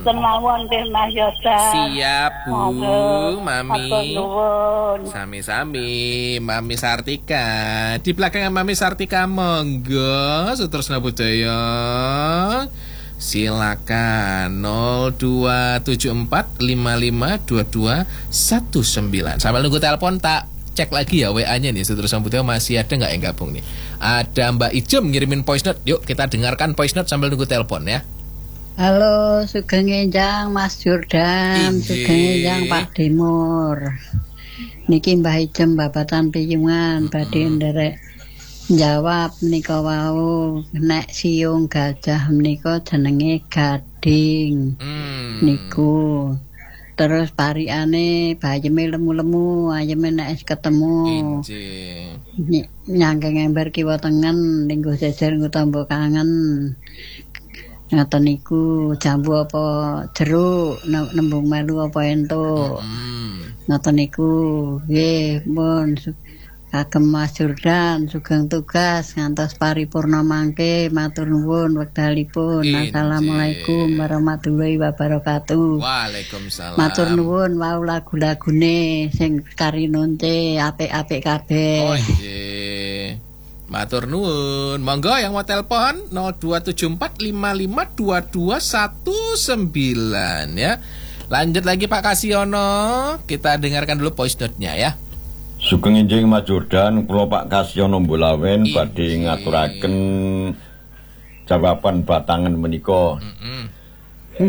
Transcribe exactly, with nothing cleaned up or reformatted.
Termawon deh Mas Yosa. Siap Bu, Aduh, Mami. atur nuwun. Sami-sami, Mami Sartika. Di belakang Mami Sartika monggo Sutresna Budaya. Silakan nol dua tujuh empat lima lima dua dua satu sembilan. Sambil nunggu telepon tak cek lagi ya W A-nya nih Sutresna Budaya masih ada nggak yang gabung nih? Ada Mbak Ijem ngirimin voice note. Yuk kita dengarkan voice note sambil nunggu telepon ya. Halo, Sugeng Enjang Mas Jordan, Sugeng Enjang Pak Demur. Niki Mbah Ijem babatan piyungan badhe nderek jawab menika wau nek siung gajah menika jenenge gading. Hmm. Niku. Terus parikane bayeme lemu-lemu, ayeme nek ketemu. Injih. Nyangkeng ember kiwa tengen lingguh jejer ngutambo kangen. Ngaten niku jambu apa jeruk nembung melu apa entuk. Mm. Ngaten niku nggih pun kagem Mas Jordan sugeng tugas ngantos paripurna mangke matur nuwun wekdalipun. Assalamualaikum warahmatullahi wabarakatuh. Waalaikumsalam. Matur nuwun wau lagu-lagune sing karinonte apik-apik kabeh. Oh nggih. Matur nuwun. Monggo yang mau telepon nol dua tujuh empat lima lima dua dua satu sembilan ya. Lanjut lagi Pak Kasiono. Kita dengarkan dulu voice note-nya ya. Sugeng Enjing Mas Jordan, kula Pak Kasiono Mbolawen badhe ngaturaken jawaban batangan menika. Mm -mm.